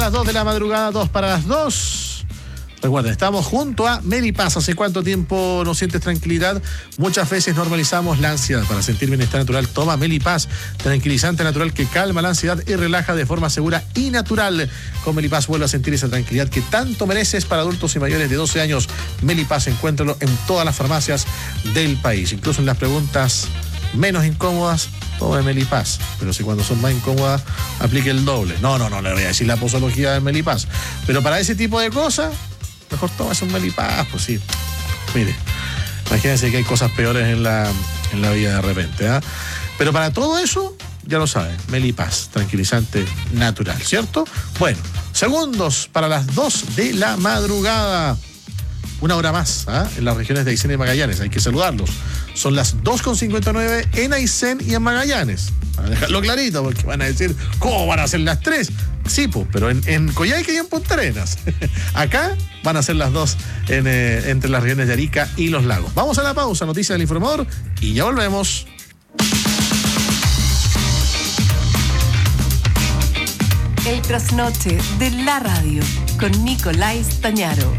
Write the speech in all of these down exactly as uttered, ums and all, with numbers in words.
las dos de la madrugada, dos para las dos. Recuerden, estamos junto a Melipaz. ¿Hace cuánto tiempo no sientes tranquilidad? Muchas veces normalizamos la ansiedad. Para sentir bienestar natural, toma Melipaz, tranquilizante natural que calma la ansiedad y relaja de forma segura y natural. Con Melipaz vuelve a sentir esa tranquilidad que tanto mereces. Para adultos y mayores de doce años, Melipaz, encuéntralo en todas las farmacias del país. Incluso en las preguntas menos incómodas, tome Melipaz. Pero si cuando son más incómodas, aplique el doble. No, no, no le voy a decir la posología del Melipaz. Pero para ese tipo de cosas, mejor tomas un Melipaz, pues sí. Mire, imagínense que hay cosas peores en la, en la vida de repente, ¿eh? Pero para todo eso, ya lo saben, Melipaz, tranquilizante natural, ¿cierto? Bueno, segundos para las dos de la madrugada. Una hora más, ¿eh? En las regiones de Aysén y Magallanes, hay que saludarlos. Son las dos con cincuenta y nueve en Aysén y en Magallanes. Para dejarlo clarito, porque van a decir, ¿cómo van a ser las tres? Sí, pues, pero en, en Coyhaique y en Punta Arenas. Acá van a ser las dos en, eh, entre las regiones de Arica y Los Lagos. Vamos a la pausa, Noticias del Informador, y ya volvemos. El trasnoche de la radio, con Nicolás Tañaro.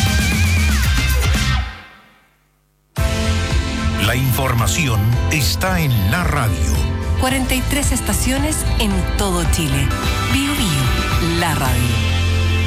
La información está en la radio. cuarenta y tres estaciones en todo Chile. Bio Bio, la radio.